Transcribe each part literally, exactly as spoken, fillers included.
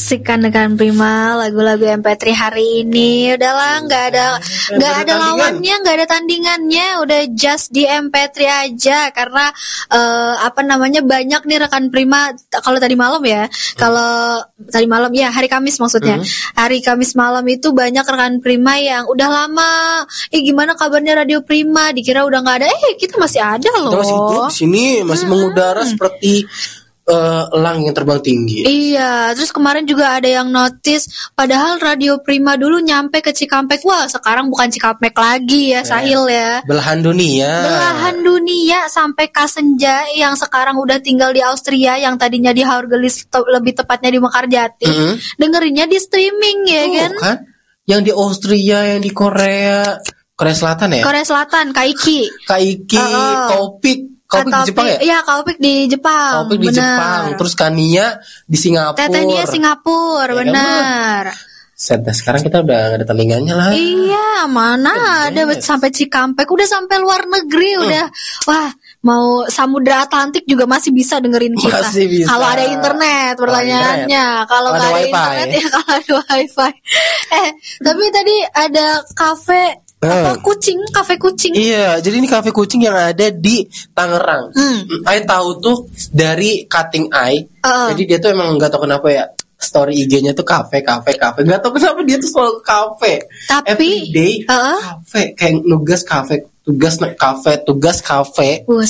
asik kan dengan Prima lagu-lagu M P tiga hari ini. Udahlah, nggak ada nggak ada lawannya, nggak ada tandingannya. Udah just di M P tiga aja karena uh, apa namanya banyak nih rekan Prima. Kalau tadi malam ya, kalau tadi malam ya hari Kamis maksudnya. Mm-hmm. Hari Kamis malam itu banyak rekan Prima yang udah lama. Eh gimana kabarnya Radio Prima? Dikira udah nggak ada. Eh kita masih ada loh. Kita masih hidup di sini, masih hmm. mengudara seperti Uh, elang yang terbang tinggi. Iya, terus kemarin juga ada yang notice, padahal Radio Prima dulu nyampe ke Cikampek. Wah, sekarang bukan Cikampek lagi ya, Sahil ya. Belahan dunia. Belahan dunia sampai Kasenja yang sekarang udah tinggal di Austria, yang tadinya di Haurgelis, te- lebih tepatnya di Mekarjati. Mm-hmm. Dengerinnya di streaming ya oh, kan? kan? Yang di Austria, yang di Korea, Korea Selatan ya? Korea Selatan, Kaiki. Kaiki, uh, Kopik. Kaupik di Jepang ya? Iya, Kaupik di Jepang. Kaupik di Jepang. Terus Kania di Singapura. Tetenya Singapura, ya, benar. Set, sekarang kita udah gak ada tandingannya lah. Iya, mana ada yes. Sampai Cikampek, udah sampai luar negeri, hmm. udah. Wah, mau Samudra Atlantik juga masih bisa dengerin kita. Kalau ada internet, pertanyaannya. Kalau nggak ada, ada internet ya kalau ada wifi. Eh, tapi tadi ada kafe. Apa kucing, kafe kucing. Iya, jadi ini kafe kucing yang ada di Tangerang. Hmm. Ai tahu tuh dari Cutting Eye. Uh. Jadi dia tuh emang nggak tahu kenapa ya story I G-nya tuh kafe, kafe, kafe. Nggak tahu kenapa dia tuh selalu kafe. Tapi everyday uh. kafe, kayak nugas kafe, tugas kafe, tugas kafe.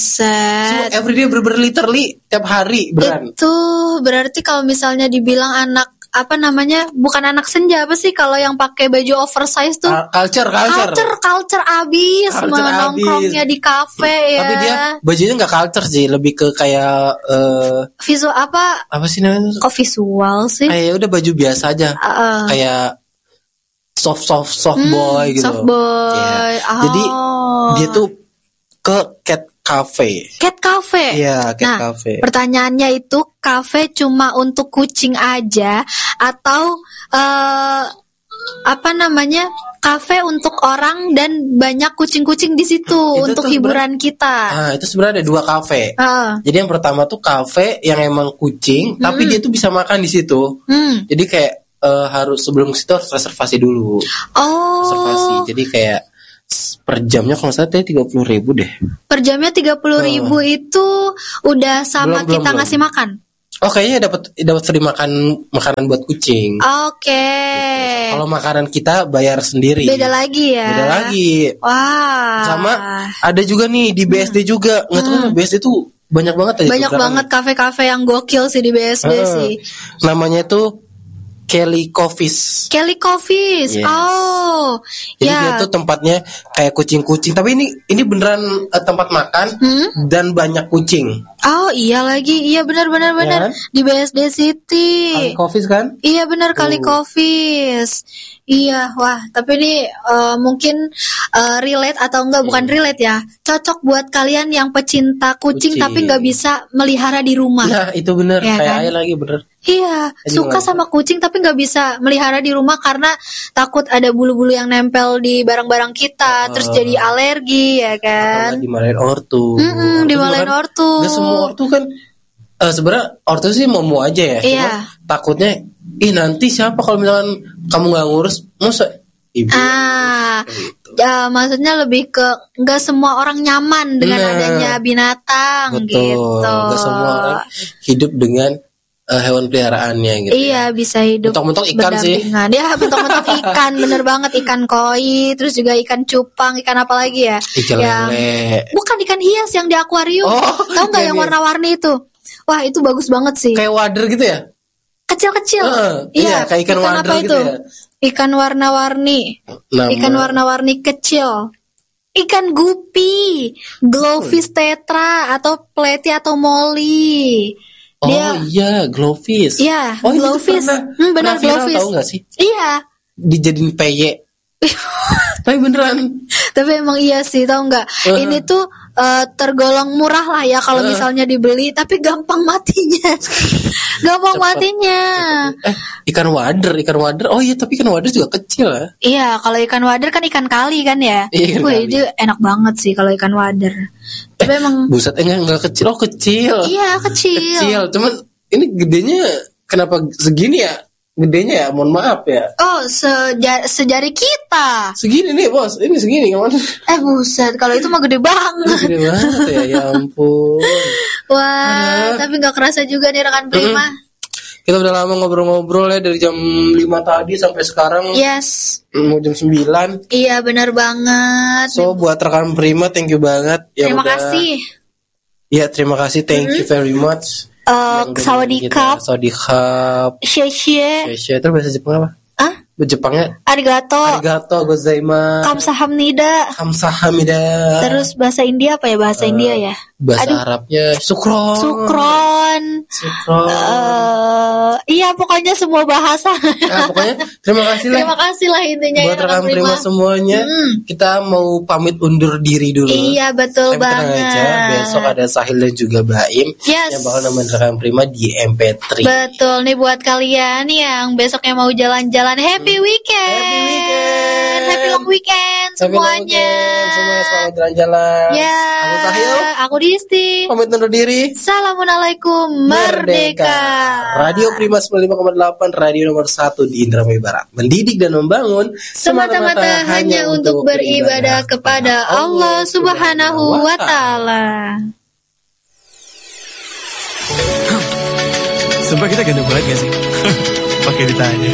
Buset. So everyday ber-ber literally tiap hari beran. Itu berarti kalau misalnya dibilang anak apa namanya bukan anak senja apa sih kalau yang pakai baju oversize tuh culture culture culture culture abis nongkrongnya di kafe ya. Tapi dia bajunya nggak culture sih, lebih ke kayak uh, visual apa apa sih namanya? Kok visual sih? Kayak udah baju biasa aja, uh, kayak soft soft soft hmm, boy gitu. Soft boy. Yeah. Oh. Jadi dia tuh ke cat cafe. Cat cafe. Iya, cat nah, cafe. Pertanyaannya itu kafe cuma untuk kucing aja atau uh, apa namanya? Kafe untuk orang dan banyak kucing-kucing di situ itu untuk hiburan kita. Nah, itu sebenarnya ada dua kafe. Uh. Jadi yang pertama tuh kafe yang emang kucing, hmm. tapi dia tuh bisa makan di situ. Hmm. Jadi kayak uh, harus sebelum ke situ harus reservasi dulu. Oh. Reservasi. Jadi kayak per jamnya kalau saya tiga puluh ribu deh. Per jamnya tiga puluh ribu uh. itu udah sama belum, kita belum, ngasih belum. makan. Oh kayaknya dapat dapat free makan makanan buat kucing. Oke. Okay. Gitu. Kalau makanan kita bayar sendiri. Beda lagi ya. Beda lagi. Wah. Sama ada juga nih di B S D hmm. juga. Nggak tahu hmm. B S D tuh banyak banget aja. Banyak banget kafe-kafe yang gokil sih di B S D uh, sih. Namanya tuh Kelly Coffees. Kelly Coffees. Yes. Oh. Jadi ya. dia tuh tempatnya kayak kucing-kucing, tapi ini ini beneran uh, tempat makan hmm? dan banyak kucing. Oh, iya lagi. Iya benar benar benar. Ya. Di B S D City. Kelly Coffees kan? Iya benar Kelly Coffees. Iya, wah, tapi ini uh, mungkin uh, relate atau enggak, bukan relate ya. Cocok buat kalian yang pecinta kucing, kucing. Tapi enggak bisa melihara di rumah. Nah, itu benar, ya, kayak kan? Ayah lagi bener. Iya, Ayo suka sama kucing tapi enggak bisa melihara di rumah karena takut ada bulu-bulu yang nempel di barang-barang kita, uh, terus jadi alergi ya kan. Dimarahin ortu. Mm-mm, dimarahin kan, ortu. Gak semua ortu kan uh, sebenarnya ortu sih mau-mau aja ya. Iya. Cuma takutnya ih nanti siapa kalau misalkan kamu nggak ngurus, masa ibu? Ah, gitu. Ya maksudnya lebih ke nggak semua orang nyaman dengan nah, adanya binatang. Betul. Gitu. Nggak semua orang hidup dengan uh, hewan peliharaannya gitu. Iya, ya. Bisa hidup. Mentok-mentok ikan sih. Ya, mentok-mentok ikan, bener banget, ikan koi, terus juga ikan cupang, ikan apa lagi ya? Ikan yang, lele. Bukan ikan hias yang di akuarium. Oh, tahu nggak yang warna-warni itu? Wah, itu bagus banget sih. Kayak wader gitu ya? Kecil-kecil. Uh, iya, kayak ikan, ikan wader apa gitu itu? Ya. Ikan warna-warni. Nama. Ikan warna-warni kecil. Ikan gupi, glowfish tetra atau pleti atau molly. Dia, oh iya, glowfish. Iya, oh, glowfish. Pernah, hmm, benar glowfish. Tahu nggak sih? Iya. Dijadiin peye. Tapi beneran. Tapi emang iya sih, tahu nggak? Uh. Ini tuh uh, tergolong murah lah ya kalau uh. misalnya dibeli, tapi gampang matinya. Gampang cepet, matinya. Cepet. Eh, ikan wader, ikan wader. Oh iya, tapi ikan wader juga kecil ya. Iya, kalau ikan wader kan ikan kali kan ya. Iya, wih, itu enak banget sih kalau ikan wader. Tapi eh, emang buset, enggak enggak kecil, oh kecil. Iya, kecil. Kecil, cuman ini gedenya kenapa segini ya? Gedenya ya, mohon maaf ya. Oh, seja- sejari kita. Segini nih bos, ini segini kemana? Eh buset, kalau itu mah gede banget. Gede banget ya, ya ampun. Wah, Ada. Tapi gak kerasa juga nih rekan Prima. Mm-hmm. Kita udah lama ngobrol-ngobrol ya dari jam lima tadi sampai sekarang. Yes. Mau jam sembilan. Iya, benar banget. So buat rekan Prima, thank you banget. Terima udah... kasih. Iya, terima kasih, thank mm-hmm. you very much. Uh, Sawadikap. Sawadikap. Sheshe. Sheshe itu bahasa Jepang apa? Ah? Jepangnya Arigato. Arigato gozaimasu. Kamsahamnida. Kamsahamnida. Terus bahasa India apa ya? Bahasa uh, India ya? Bahasa Aduh. Arabnya sukron. Sukron. Sukron. Uh, iya pokoknya semua bahasa. Nah, pokoknya terima kasih lah. Terima kasih lah intinya buat ya, rekan Prima semuanya. Hmm. Kita mau pamit undur diri dulu. Iya betul Tapi banget. Aja, besok ada Sahil dan juga Baim yes. yang bakal nemenin rekan Prima di M P tiga. Betul nih buat kalian yang besoknya mau jalan-jalan. Happy weekend. Happy weekend. Happy long weekend semuanya. Semuanya selamat jalan-jalan. Ya. Aku Sahil. Aku Disti. Pamit undur diri. Assalamualaikum. Merdeka. Merdeka. Radio Prima sembilan puluh lima koma delapan, radio nomor satu di Indramayu Barat. Mendidik dan membangun semata-mata hanya untuk beribadah kepada Allah Subhanahu wa Ta'ala. Sumpah kita ganteng banget gak sih? Pakai ditanya.